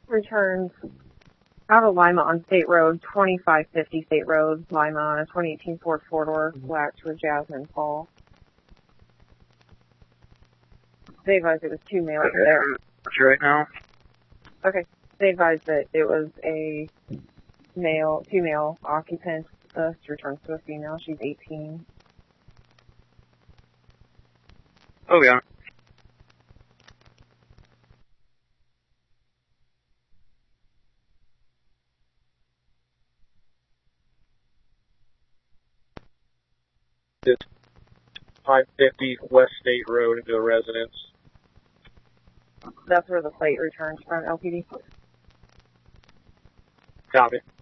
returns out of Lima on State Road, 2550 State Road, Lima, on a 2018 Ford four-door, black with Jasmine Fall. They advised it was two male there. Right now. Okay. They advised that it was a two male occupants. Returns to a female. She's 18. Oh, yeah. It's 550 West State Road into a residence. That's where the plate returns from, LPD. Copy.